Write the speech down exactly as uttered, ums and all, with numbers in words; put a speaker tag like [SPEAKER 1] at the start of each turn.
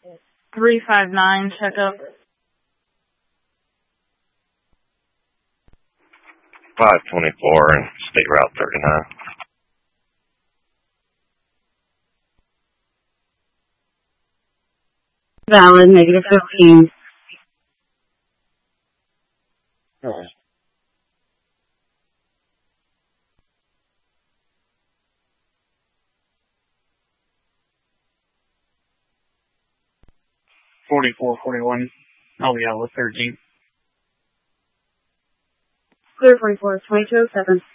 [SPEAKER 1] three five nine, checkup.
[SPEAKER 2] five twenty-four and State Route thirty-nine.
[SPEAKER 3] Valid, negative fifteen.
[SPEAKER 2] Okay.
[SPEAKER 4] forty-four forty-one. Oh, yeah, with thirteen.
[SPEAKER 3] Clear forty-four, twenty-two oh seven.